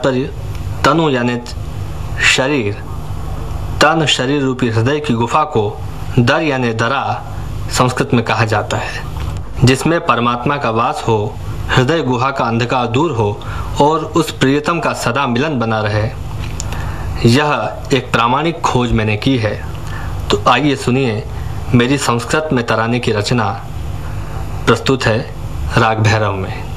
तात्पर्य तनु यानी शरीर, तन शरीर रूपी हृदय की गुफा को दर यानी दरा संस्कृत में कहा जाता है, जिसमें परमात्मा का वास हो, हृदय गुहा का अंधकार दूर हो और उस प्रियतम का सदा मिलन बना रहे। यह एक प्रामाणिक खोज मैंने की है। तो आइए सुनिए मेरी संस्कृत में तराने की रचना। प्रस्तुत है राग भैरव में।